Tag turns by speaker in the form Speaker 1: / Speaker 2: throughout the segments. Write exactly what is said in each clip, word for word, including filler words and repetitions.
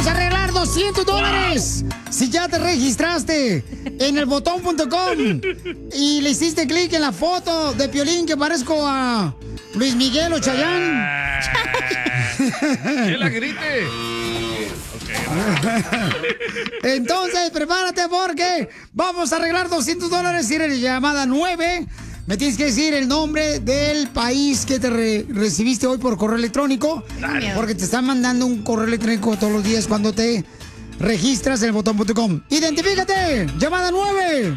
Speaker 1: vamos a arreglar doscientos dólares. Si ya te registraste en el botón punto com y le hiciste clic en la foto de Piolín que parezco a Luis Miguel o Chayanne.
Speaker 2: ¡Que la grite!
Speaker 1: Entonces, prepárate porque vamos a arreglar doscientos dólares si eres llamada nueve. Me tienes que decir el nombre del país que te re- recibiste hoy por correo electrónico. Dale. Porque te están mandando un correo electrónico todos los días cuando te registras en el botón punto com. ¡Identifícate! ¡Llamada nueve!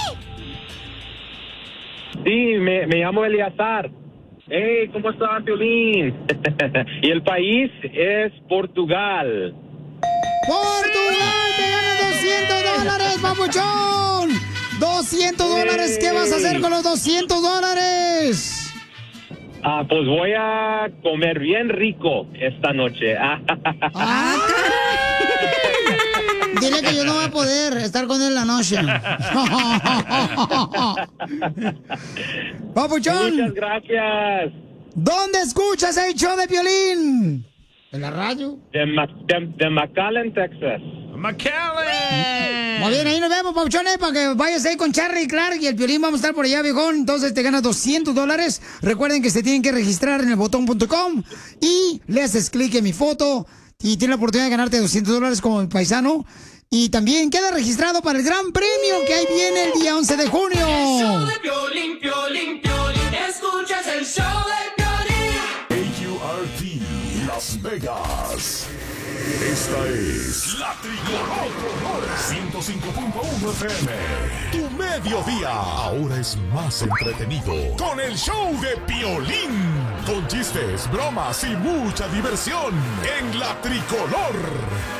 Speaker 3: Sí, me, me llamo Eleazar. Hey, ¿cómo estás, Piolín? Y el país es Portugal.
Speaker 1: ¡Portugal! ¡Te ganas doscientos dólares, papuchón! ¡doscientos dólares! ¿Qué vas a hacer con los doscientos dólares?
Speaker 3: Ah, pues voy a comer bien rico esta noche.
Speaker 1: ¡Ah, Dile que yo no voy a poder estar con él la noche. Papuchón.
Speaker 3: Muchas gracias.
Speaker 1: ¿Dónde escuchas el show de Piolín? ¿En la radio?
Speaker 3: De, Ma- de, de McAllen, Texas.
Speaker 2: ¡McAllen!
Speaker 1: Muy bien, ahí nos vemos, Papuchón, eh, para que vayas ahí con Charlie y Clark y el Piolín. Vamos a estar por allá, viejón. Entonces te ganas doscientos dólares. Recuerden que se tienen que registrar en el botón punto com y le haces clic en mi foto y tienes la oportunidad de ganarte doscientos dólares como mi paisano. Y también queda registrado para el gran premio que ahí viene el día once de junio.
Speaker 4: El show de Piolín, Piolín, Piolín. Escuchas el show de Piolín.
Speaker 5: A U R T Las Vegas. Esta es La Tricolor ciento cinco punto uno F M. Tu mediodía ahora es más entretenido con el show de Piolín. Con chistes, bromas y mucha diversión en La Tricolor.